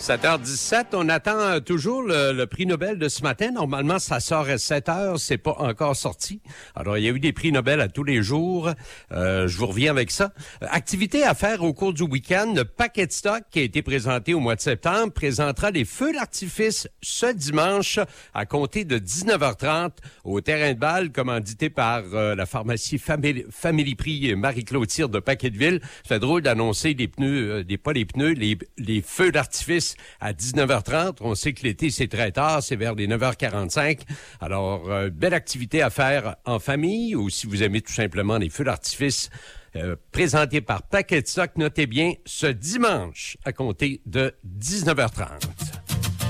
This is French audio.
7h17, on attend toujours le prix Nobel de ce matin. Normalement, ça sort à 7h, c'est pas encore sorti. Alors, il y a eu des prix Nobel à tous les jours. Je vous reviens avec ça. Activité à faire au cours du week-end. Le Paquet de Stock, qui a été présenté au mois de septembre, présentera des feux d'artifice ce dimanche à compter de 19h30 au terrain de balle, commandité par la pharmacie Family Prix Marie-Claude Cyr de Paquetteville. Ça fait drôle d'annoncer les feux d'artifice à 19h30. On sait que l'été, c'est très tard, c'est vers les 9h45. Alors, belle activité à faire en famille ou si vous aimez tout simplement les feux d'artifice présentés par Paquet de Stock, notez bien ce dimanche à compter de 19h30.